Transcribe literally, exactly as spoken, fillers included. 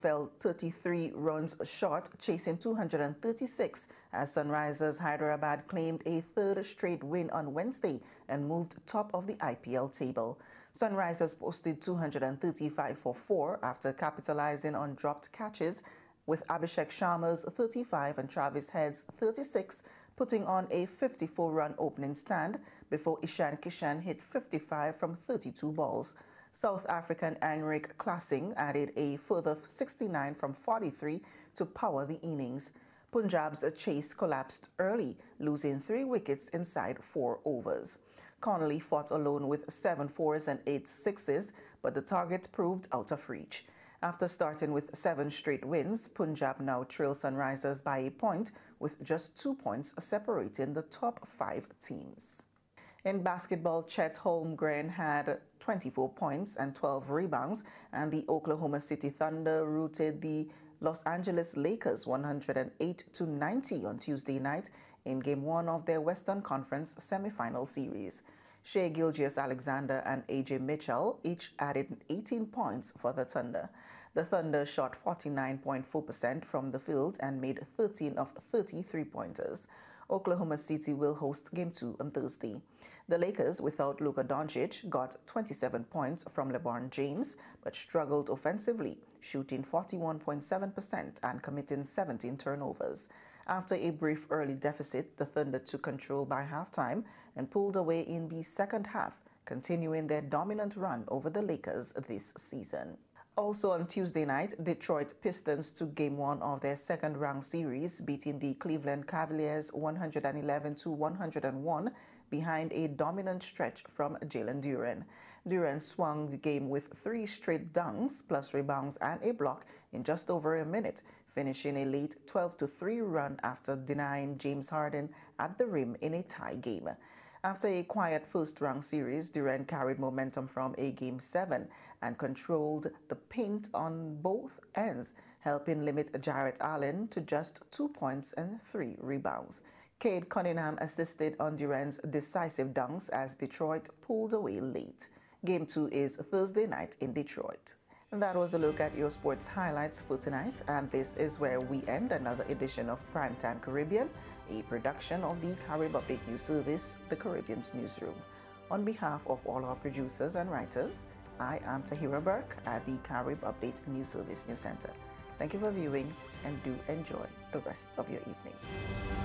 fell thirty-three runs short, chasing two hundred thirty-six, as Sunrisers Hyderabad claimed a third straight win on Wednesday and moved top of the I P L table. Sunrisers posted two hundred thirty-five for four after capitalizing on dropped catches, with Abhishek Sharma's thirty-five and Travis Head's thirty-six putting on a fifty-four run opening stand before Ishan Kishan hit fifty-five from thirty-two balls. South African Anrich Classing added a further sixty-nine from forty-three to power the innings. Punjab's chase collapsed early, losing three wickets inside four overs. Connolly fought alone with seven fours and eight sixes, but the target proved out of reach. After starting with seven straight wins, Punjab now trail Sunrisers by a point, with just two points separating the top five teams. In basketball, Chet Holmgren had twenty-four points and twelve rebounds, and the Oklahoma City Thunder routed the Los Angeles Lakers one hundred eight to ninety on Tuesday night in Game one of their Western Conference semifinal series. Shai Gilgeous-Alexander and A J Mitchell each added eighteen points for the Thunder. The Thunder shot forty-nine point four percent from the field and made thirteen of thirty three-pointers. Oklahoma City will host Game two on Thursday. The Lakers, without Luka Doncic, got twenty-seven points from LeBron James, but struggled offensively, shooting forty-one point seven percent and committing seventeen turnovers. After a brief early deficit, the Thunder took control by halftime and pulled away in the second half, continuing their dominant run over the Lakers this season. Also on Tuesday night, Detroit Pistons took Game one of their second-round series, beating the Cleveland Cavaliers one hundred eleven to one hundred one behind a dominant stretch from Jalen Duren. Duren swung the game with three straight dunks, plus rebounds and a block in just over a minute, finishing a late twelve to three run after denying James Harden at the rim in a tie game. After a quiet first-round series, Duren carried momentum from a Game seven and controlled the paint on both ends, helping limit Jarrett Allen to just two points and three rebounds. Cade Cunningham assisted on Duren's decisive dunks as Detroit pulled away late. Game two is Thursday night in Detroit. And that was a look at your sports highlights for tonight, and this is where we end another edition of Primetime Caribbean, a production of the Carib Update News Service, the Caribbean's newsroom. On behalf of all our producers and writers, I am Tahira Burke at the Carib Update News Service News Center. Thank you for viewing, and do enjoy the rest of your evening.